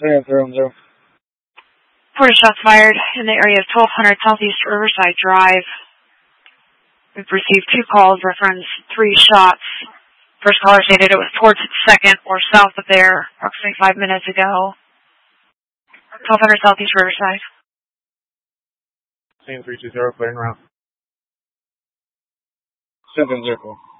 0-0. 40 shots fired in the area of 1200 Southeast Riverside Drive. We've received 2 calls, reference 3 shots. First caller stated it was towards 2nd or south of there, approximately 5 minutes ago. 1200 Southeast Riverside. Same 320, clearing route. 7-0.